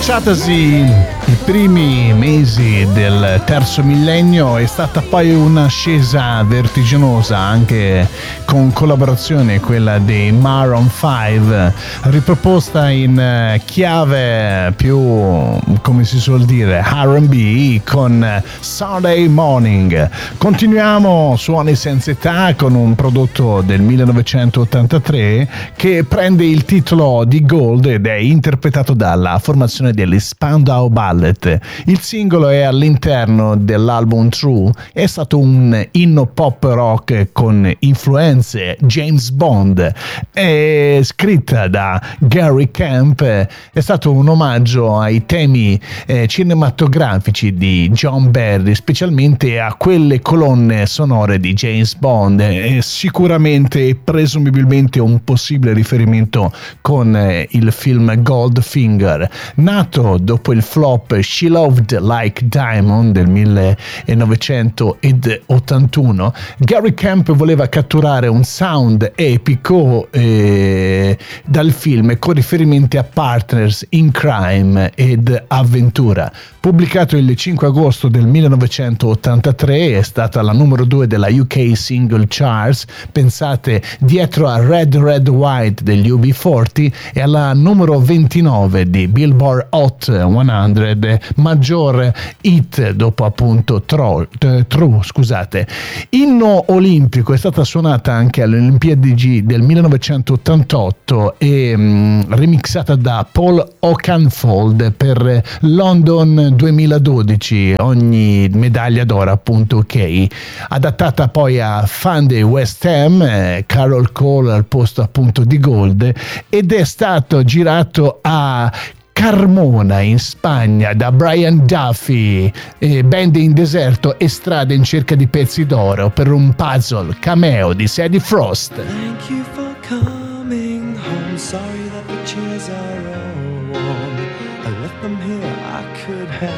Affacciatasi i primi mesi del terzo millennio, è stata poi un'ascesa vertiginosa anche con collaborazione quella dei Maroon 5, riproposta in chiave più, come si suol dire, R&B con Sunday Morning. Continuiamo Suoni senza età con un prodotto del 1983 che prende il titolo di Gold ed è interpretato dalla formazione degli Spandau Ballet. Il singolo è all'interno dell'album True, è stato un inno pop rock con influenze James Bond, è scritta da Gary Kemp, è stato un omaggio ai temi cinematografici di John Barry, specialmente a quelle colonne sonore di James Bond, è sicuramente e presumibilmente un possibile riferimento con il film Goldfinger. Nato dopo il flop She Loved Like Diamond del 1981, Gary Kemp voleva catturare un sound epico dal film con riferimenti a Partners in Crime ed Avventura. Pubblicato il 5 agosto del 1983, è stata la numero 2 della UK Single Charts, pensate dietro a Red Red White degli UB40 e alla numero 29 di Billboard Hot 100, maggior hit dopo appunto True. Inno olimpico, è stata suonata anche alle Olimpiadi del 1988 e remixata da Paul Oakenfold per London 2012, ogni medaglia d'oro appunto ok, adattata poi a fan di West Ham, Carol Cole al posto appunto di Gold, ed è stato girato a Carmona in Spagna da Brian Duffy, band in deserto e strade in cerca di pezzi d'oro per un puzzle cameo di Sadie Frost. Thank you for coming home. Sorry that the chairs are all warm. I left them here, I could have